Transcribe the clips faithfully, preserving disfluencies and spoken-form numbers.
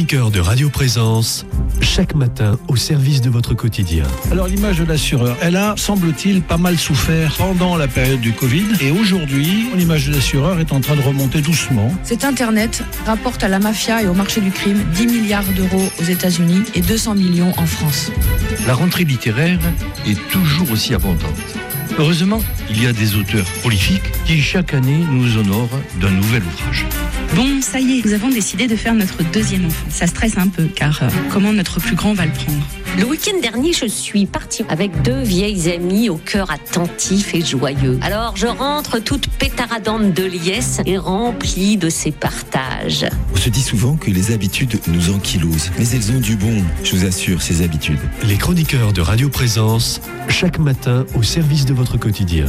chroniqueurs de Radio Présence, chaque matin au service de votre quotidien. Alors l'image de l'assureur, elle a, semble-t-il, pas mal souffert pendant la période du Covid. Et aujourd'hui, l'image de l'assureur est en train de remonter doucement. Cet Internet rapporte à la mafia et au marché du crime dix milliards d'euros aux États-Unis et deux cents millions en France. La rentrée littéraire est toujours aussi abondante. Heureusement, il y a des auteurs prolifiques qui chaque année nous honorent d'un nouvel ouvrage. Bon, ça y est, nous avons décidé de faire notre deuxième enfant. Ça stresse un peu, car euh, comment notre plus grand va le prendre ? Le week-end dernier, je suis partie avec deux vieilles amies au cœur attentif et joyeux. Alors, je rentre toute pétaradante de liesse et remplie de ces partages. On se dit souvent que les habitudes nous ankylosent, mais elles ont du bon, je vous assure, ces habitudes. Les chroniqueurs de Radio Présence, chaque matin au service de votre quotidien.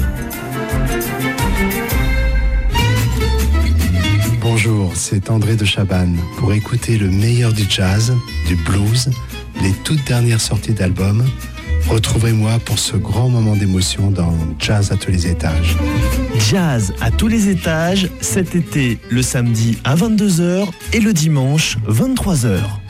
Bonjour, c'est André de Chabannes. Pour écouter le meilleur du jazz, du blues, les toutes dernières sorties d'albums, retrouvez-moi pour ce grand moment d'émotion dans Jazz à tous les étages. Jazz à tous les étages, cet été, le samedi à vingt-deux heures et le dimanche vingt-trois heures.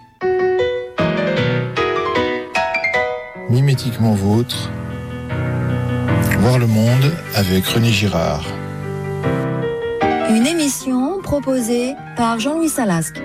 Mimétiquement vôtre, voir le monde avec René Girard. Une émission proposée par Jean-Louis Salasque.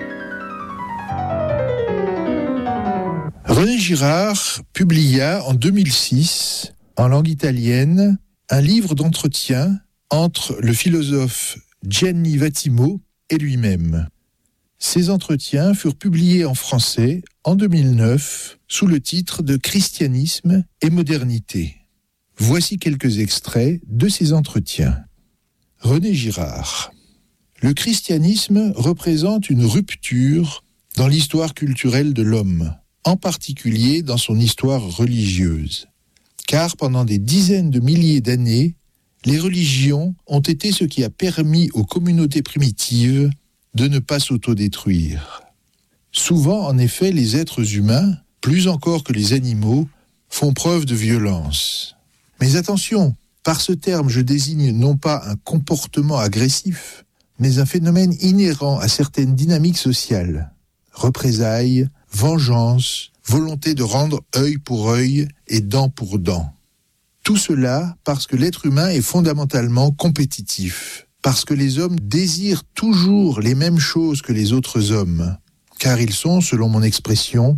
René Girard publia en deux mille six, en langue italienne, un livre d'entretien entre le philosophe Gianni Vattimo et lui-même. Ces entretiens furent publiés en français en deux mille neuf sous le titre de Christianisme et modernité. Voici quelques extraits de ces entretiens. René Girard. Le christianisme représente une rupture dans l'histoire culturelle de l'homme, en particulier dans son histoire religieuse. Car pendant des dizaines de milliers d'années, les religions ont été ce qui a permis aux communautés primitives de ne pas s'autodétruire. Souvent, en effet, les êtres humains, plus encore que les animaux, font preuve de violence. Mais attention, par ce terme, je désigne non pas un comportement agressif, mais un phénomène inhérent à certaines dynamiques sociales. Représailles, vengeance, volonté de rendre œil pour œil et dent pour dent. Tout cela parce que l'être humain est fondamentalement compétitif, parce que les hommes désirent toujours les mêmes choses que les autres hommes, car ils sont, selon mon expression,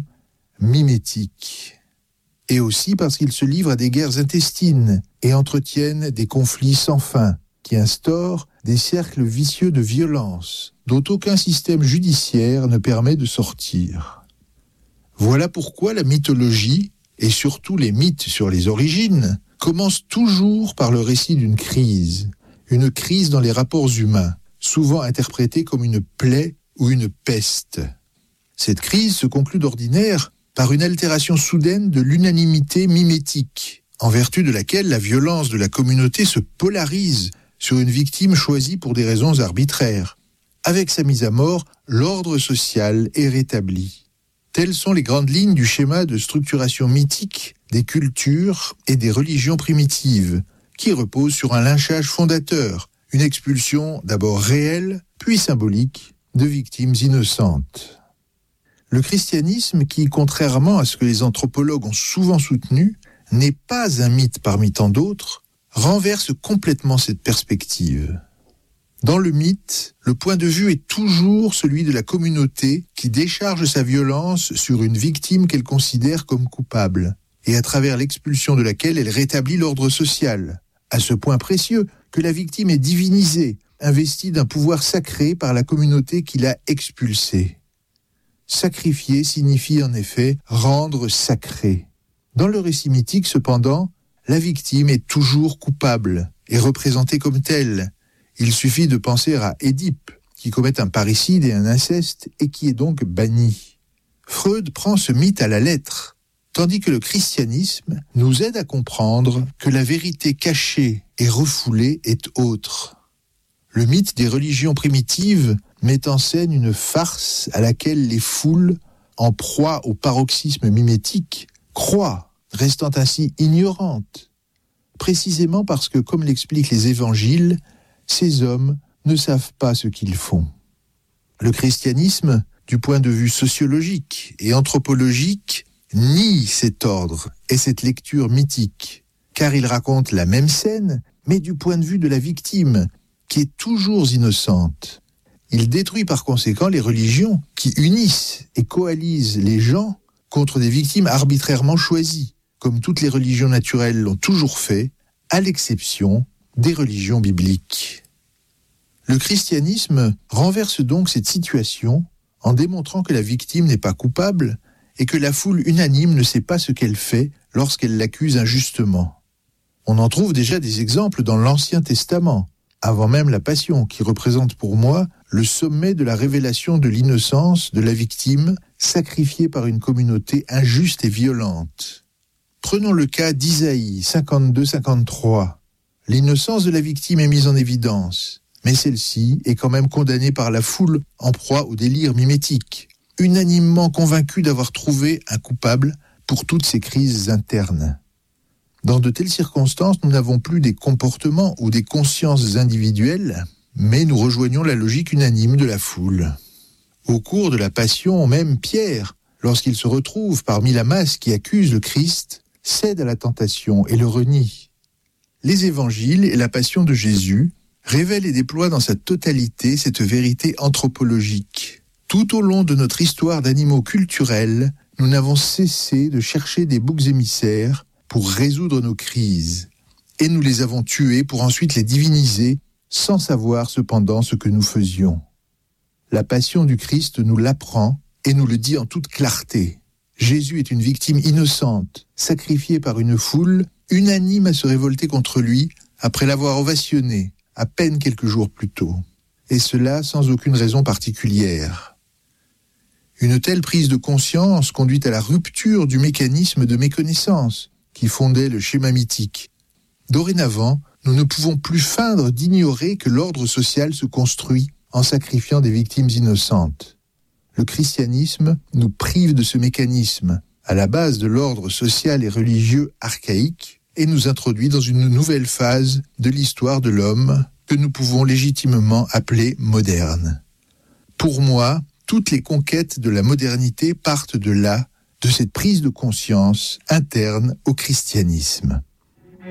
mimétiques. Et aussi parce qu'ils se livrent à des guerres intestines et entretiennent des conflits sans fin, qui instaurent des cercles vicieux de violence, dont aucun système judiciaire ne permet de sortir. Voilà pourquoi la mythologie, et surtout les mythes sur les origines, commencent toujours par le récit d'une crise, une crise dans les rapports humains, souvent interprétée comme une plaie ou une peste. Cette crise se conclut d'ordinaire par une altération soudaine de l'unanimité mimétique, en vertu de laquelle la violence de la communauté se polarise sur une victime choisie pour des raisons arbitraires. Avec sa mise à mort, l'ordre social est rétabli. Telles sont les grandes lignes du schéma de structuration mythique des cultures et des religions primitives, qui repose sur un lynchage fondateur, une expulsion d'abord réelle, puis symbolique, de victimes innocentes. Le christianisme, qui, contrairement à ce que les anthropologues ont souvent soutenu, n'est pas un mythe parmi tant d'autres, renverse complètement cette perspective. Dans le mythe, le point de vue est toujours celui de la communauté qui décharge sa violence sur une victime qu'elle considère comme coupable, et à travers l'expulsion de laquelle elle rétablit l'ordre social, à ce point précieux que la victime est divinisée, investie d'un pouvoir sacré par la communauté qui l'a expulsée. Sacrifier signifie en effet rendre sacré. Dans le récit mythique, cependant, la victime est toujours coupable et représentée comme telle. Il suffit de penser à Édipe, qui commet un parricide et un inceste et qui est donc banni. Freud prend ce mythe à la lettre, tandis que le christianisme nous aide à comprendre que la vérité cachée et refoulée est autre. Le mythe des religions primitives met en scène une farce à laquelle les foules, en proie au paroxysme mimétique, croient, restant ainsi ignorantes, précisément parce que, comme l'expliquent les évangiles, ces hommes ne savent pas ce qu'ils font. Le christianisme du point de vue sociologique et anthropologique, nie cet ordre et cette lecture mythique, car il raconte la même scène, mais du point de vue de la victime, qui est toujours innocente. Il détruit par conséquent les religions qui unissent et coalisent les gens contre des victimes arbitrairement choisies, comme toutes les religions naturelles l'ont toujours fait, à l'exception des religions bibliques. Le christianisme renverse donc cette situation en démontrant que la victime n'est pas coupable et que la foule unanime ne sait pas ce qu'elle fait lorsqu'elle l'accuse injustement. On en trouve déjà des exemples dans l'Ancien Testament, avant même la Passion, qui représente pour moi le sommet de la révélation de l'innocence de la victime sacrifiée par une communauté injuste et violente. Prenons le cas d'Isaïe cinquante-deux cinquante-trois. L'innocence de la victime est mise en évidence, mais celle-ci est quand même condamnée par la foule en proie au délire mimétique, unanimement convaincue d'avoir trouvé un coupable pour toutes ces crises internes. Dans de telles circonstances, nous n'avons plus des comportements ou des consciences individuelles, mais nous rejoignons la logique unanime de la foule. Au cours de la Passion, même Pierre, lorsqu'il se retrouve parmi la masse qui accuse le Christ, cède à la tentation et le renie. Les évangiles et la Passion de Jésus révèlent et déploient dans sa totalité cette vérité anthropologique. Tout au long de notre histoire d'animaux culturels, nous n'avons cessé de chercher des boucs émissaires pour résoudre nos crises, et nous les avons tués pour ensuite les diviniser, sans savoir cependant ce que nous faisions. La Passion du Christ nous l'apprend et nous le dit en toute clarté. Jésus est une victime innocente, sacrifiée par une foule, unanime à se révolter contre lui, après l'avoir ovationné, à peine quelques jours plus tôt. Et cela sans aucune raison particulière. Une telle prise de conscience conduit à la rupture du mécanisme de méconnaissance qui fondait le schéma mythique. Dorénavant, nous ne pouvons plus feindre d'ignorer que l'ordre social se construit en sacrifiant des victimes innocentes. Le christianisme nous prive de ce mécanisme, à la base de l'ordre social et religieux archaïque, et nous introduit dans une nouvelle phase de l'histoire de l'homme que nous pouvons légitimement appeler moderne. Pour moi, toutes les conquêtes de la modernité partent de là, de cette prise de conscience interne au christianisme.